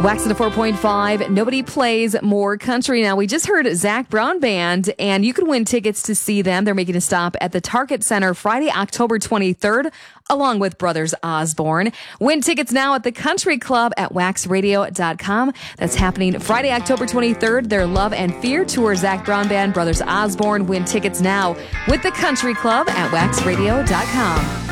Wax at a 4.5. Nobody plays more country. Now, we just heard Zac Brown Band, and you can win tickets to see them. They're making a stop at the Target Center Friday, October 23rd, along with Brothers Osborne. Win tickets now at the Country Club at waxradio.com. That's happening Friday, October 23rd. Their Love and Fear tour, Zac Brown Band, Brothers Osborne. Win tickets now with the Country Club at waxradio.com.